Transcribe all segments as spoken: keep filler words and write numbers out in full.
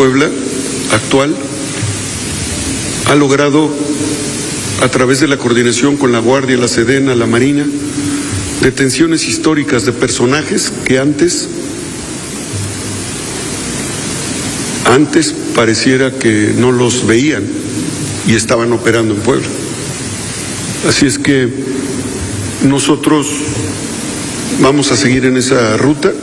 Puebla actual ha logrado, a través de la coordinación con la Guardia, la Sedena, la Marina, detenciones históricas de personajes que antes, antes pareciera que no los veían y estaban operando en Puebla. Así es que nosotros vamos a seguir en esa ruta.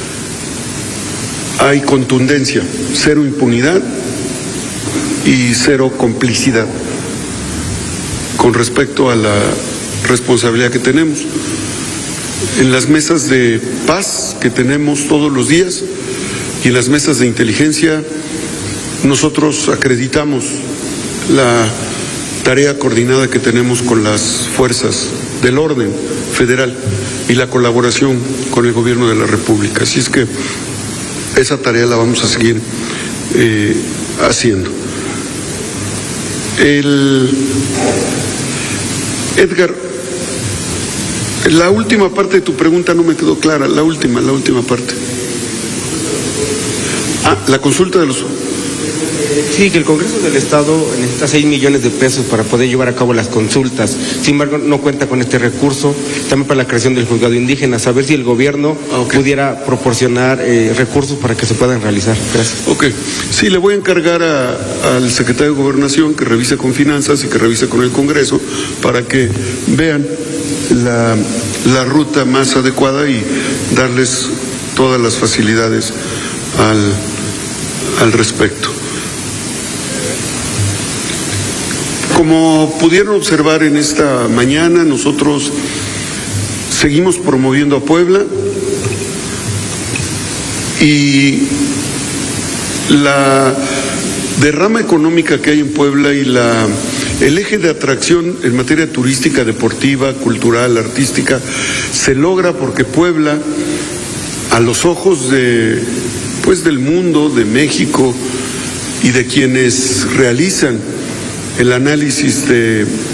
Hay contundencia, cero impunidad y cero complicidad con respecto a la responsabilidad que tenemos. En las mesas de paz que tenemos todos los días y en las mesas de inteligencia, nosotros acreditamos la tarea coordinada que tenemos con las fuerzas del orden federal y la colaboración con el gobierno de la República. Así es que esa tarea la vamos a seguir eh, haciendo. El, Edgar, la última parte de tu pregunta no me quedó clara, la última, la última parte. Ah, la consulta de los... Sí, que el Congreso del Estado necesita seis millones de pesos para poder llevar a cabo las consultas. Sin embargo, no cuenta con este recurso, también para la creación del juzgado indígena. Saber si el gobierno okay. pudiera proporcionar eh, recursos para que se puedan realizar. Gracias. Ok. Sí, le voy a encargar a, al secretario de Gobernación que revise con Finanzas y que revise con el Congreso para que vean la, la ruta más adecuada y darles todas las facilidades al, al respecto. Como pudieron observar en esta mañana, nosotros seguimos promoviendo a Puebla y la derrama económica que hay en Puebla y la, el eje de atracción en materia turística, deportiva, cultural, artística, se logra porque Puebla, a los ojos de, pues, del mundo, de México y de quienes realizan el análisis de